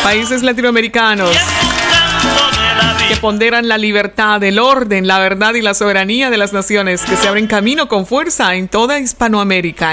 países latinoamericanos que ponderan la libertad, el orden, la verdad y la soberanía de las naciones, que se abren camino con fuerza en toda Hispanoamérica.